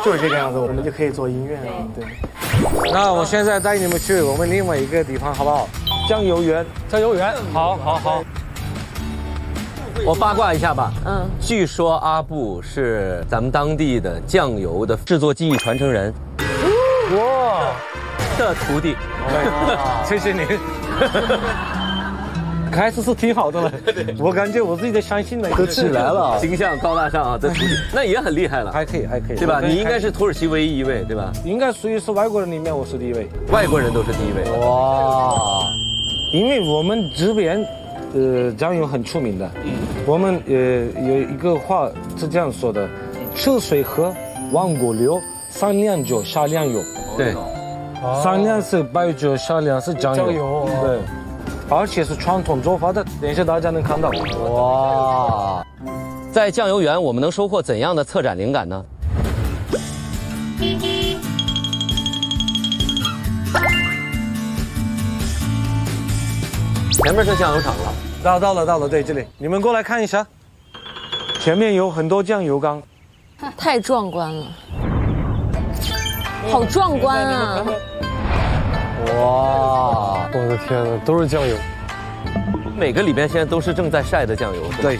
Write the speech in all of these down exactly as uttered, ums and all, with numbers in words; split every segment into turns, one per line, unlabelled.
就是这个样子，我们就可以做音乐了。对。那我现在带你们去我们另外一个地方，好不好？酱油园，
酱油园，好，好，好。
我八卦一下吧，嗯，据说阿布是咱们当地的酱油的制作技艺传承人，哇，的徒弟。
谢谢您。开始是挺好的了，我感觉我自己的相信了，
都起来了，形象高大上啊，的徒弟，那也很厉害了，
还可以，还可以，
对吧？你应该是土耳其唯一一位，对吧？
应该属于是外国人里面我是第一位，
外国人都是第一位。哇，
因为我们这边，呃，酱油很出名的，我们呃有一个话是这样说的：吃水喝，往过流，上两脚下两油。
对，
上两是白酒，下两是酱油。
酱油，
对。而且是传统做法的，等一下大家能看到。
哇，在酱油园我们能收获怎样的策展灵感呢？前面是酱油厂了，
到到了到了，对，这里你们过来看一下，前面有很多酱油缸，
太壮观了，好壮观啊！
哇，
我的天哪，都是酱油，
每个里边现在都是正在晒的酱油。
对，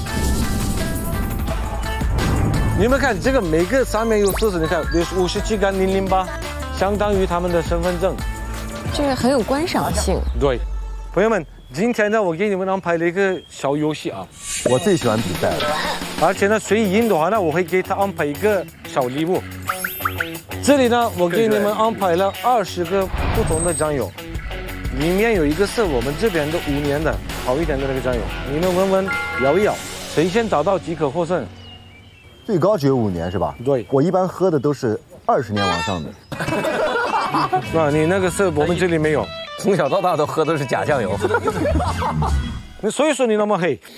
你们看这个每个上面有四十，你看有五十七杠零零八，相当于他们的身份证。
这个很有观赏性。
对，朋友们，今天呢，我给你们安排了一个小游戏啊，
我最喜欢比赛了。
而且呢，谁赢的话呢，我会给他安排一个小礼物。这里呢，我给你们安排了二十个不同的酱油，里面有一个是我们这边的五年的好一点的那个酱油，你们闻闻，摇一摇，谁先找到即可获胜。
最高只有五年是吧？
对，
我一般喝的都是二十年往上的。
啊，你那个是我们这里没有，
从小到大都喝的是假酱油。
那所以说你那么黑，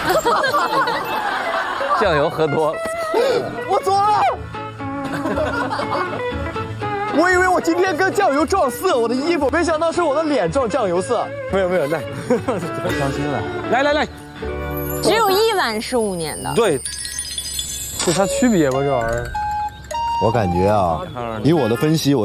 酱油喝多了。
我错了。我以为我今天跟酱油撞色，我的衣服，没想到是我的脸撞酱油色。
没有没有，来，
太伤心了。
来来来，
只有一碗是五年的。
对，
有啥区别吗？这玩意儿？
我感觉啊，以我的分析，我。